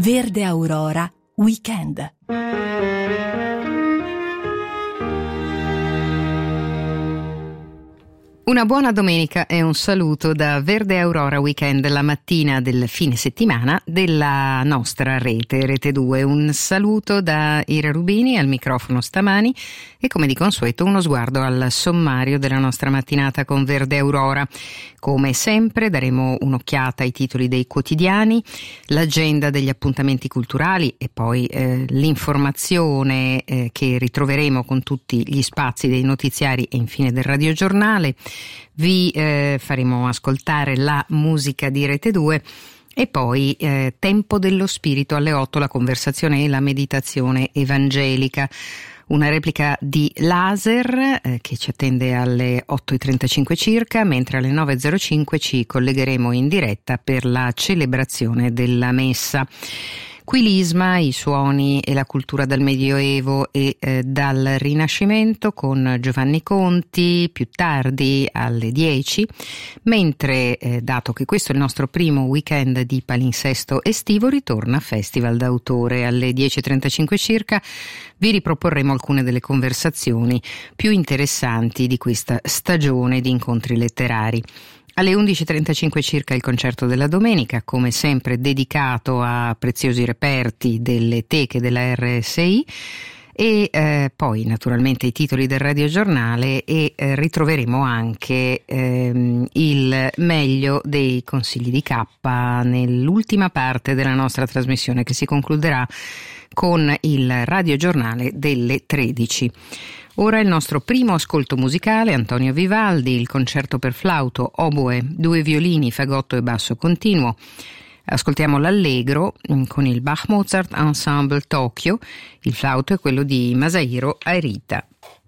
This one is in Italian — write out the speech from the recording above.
Verde Aurora Weekend. Una buona domenica e un saluto da Verde Aurora Weekend, la mattina del fine settimana della nostra Rete 2. Un saluto da Ira Rubini al microfono stamani e come di consueto uno sguardo al sommario della nostra mattinata con Verde Aurora. Come sempre daremo un'occhiata ai titoli dei quotidiani, l'agenda degli appuntamenti culturali e poi l'informazione che ritroveremo con tutti gli spazi dei notiziari e infine del radiogiornale. Vi faremo ascoltare la musica di Rete 2 e poi Tempo dello Spirito alle 8, la conversazione e la meditazione evangelica. Una replica di Laser che ci attende alle 8.35 circa, mentre alle 9.05 ci collegheremo in diretta per la celebrazione della messa. Qui l'Isma, i suoni e la cultura dal Medioevo e dal Rinascimento con Giovanni Conti più tardi alle 10, mentre dato che questo è il nostro primo weekend di palinsesto estivo, ritorna Festival d'autore alle 10.35 circa. Vi riproporremo alcune delle conversazioni più interessanti di questa stagione di incontri letterari. Alle 11.35 circa il concerto della domenica, come sempre dedicato a preziosi reperti delle teche della RSI e poi naturalmente i titoli del radiogiornale e ritroveremo anche il meglio dei consigli di K nell'ultima parte della nostra trasmissione che si concluderà con il radiogiornale delle 13. Ora il nostro primo ascolto musicale, Antonio Vivaldi, il concerto per flauto, oboe, 2 violini, fagotto e basso continuo. Ascoltiamo l'Allegro con il Bach Mozart Ensemble Tokyo, il flauto è quello di Masahiro Arita.